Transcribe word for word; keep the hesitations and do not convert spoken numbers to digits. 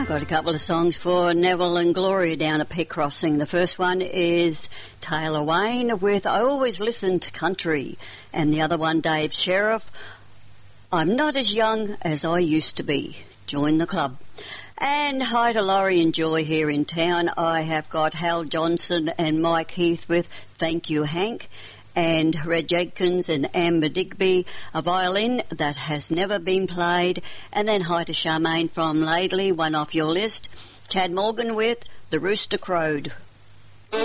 Got a couple of songs for Neville and Gloria down at Peak Crossing. The first one is Taylor Wayne with I Always Listen to Country, and the other one, Dave Sheriff, I'm Not As Young As I Used to Be. Join the club. And hi to Laurie and Joy here in town. I have got Hal Johnson and Mike Heath with Thank You Hank, and Red Jenkins and Amber Digby, a violin that has never been played. And then hi to Charmaine from Laidley, one off your list. Chad Morgan with The Rooster Crowed.